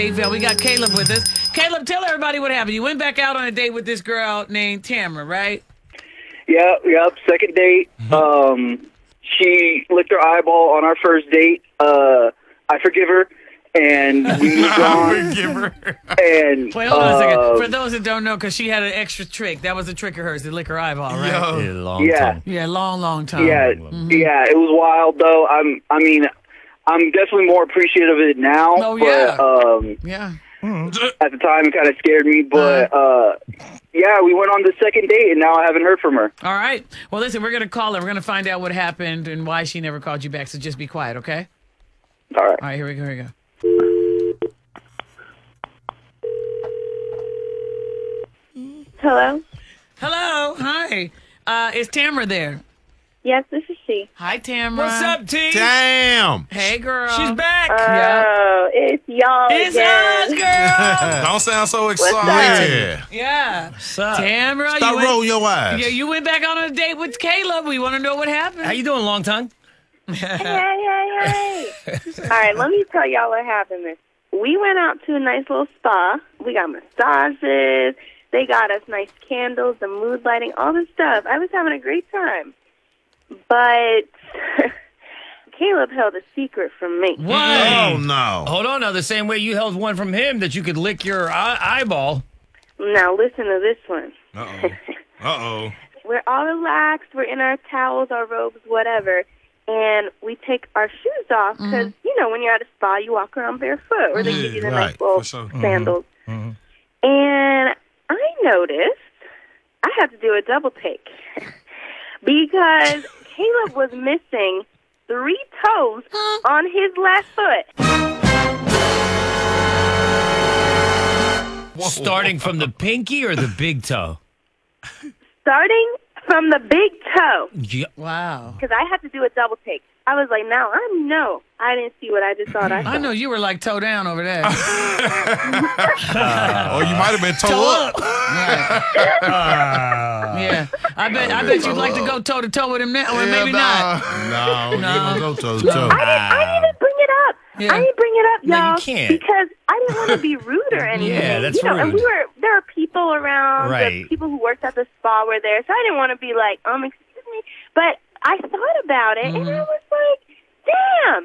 We got Caleb with us. Caleb, tell everybody what happened. You went back out on a date with this girl named Tamara, right? Yep. Second date. She licked her eyeball on our first date. I forgive her, and we moved on. Forgive her. And Wait, hold on a second. For those that don't know, because she had an extra trick. That was a trick of hers, to lick her eyeball, right? Yeah, long time. yeah, it was wild though. I'm definitely more appreciative of it now. Oh, yeah. But, Yeah. at the time, it kind of scared me. But yeah, we went on the second date, and now I haven't heard from her. All right. Well, listen, we're going to call her. We're going to find out what happened and why she never called you back. So just be quiet, okay? All right. All right, here we go. Hello? Hello. Hi. Is Tamara there? Yes, this is she. Hi, Tamara. What's up, T? Damn. Hey, girl. She's back. Oh, it's y'all It's again. us, girl. Don't sound so up? excited. Yeah. What's up? Tamara, Stop rolling your eyes. Yeah, you went back on a date with Caleb. We want to know what happened. How you doing, long tongue? Hey. All right, let me tell y'all what happened. We went out to a nice little spa. We got massages. They got us nice candles, the mood lighting, all this stuff. I was having a great time. But Caleb held a secret from me. What? Oh, no. Hold on now. The same way you held one from him that you could lick your eyeball. Now listen to this one. Uh-oh. We're all relaxed. We're in our towels, our robes, whatever. And we take our shoes off because, when you're at a spa, you walk around barefoot. Or they give you the nice little sandals. And I noticed I had to do a double take. Because Caleb was missing 3 toes on his left foot. Whoa. Starting from the pinky or the big toe? Starting from the big toe. Yeah. Wow. Because I had to do a double take. I was like, I didn't see what I just thought I saw. I know you were like toe down over there. Or you might have been toe up. Yeah. I bet you'd like to go toe to toe with him now, or maybe not. No, you don't go toe to toe. I didn't even bring it up. Yeah. I didn't bring it up, No, you y'all, can't. because I didn't want to be rude or anything. Yeah, that's And rude. there were people around. Right. The people who worked at the spa were there, so I didn't want to be like, excuse me. But I thought about it, and I was like, damn.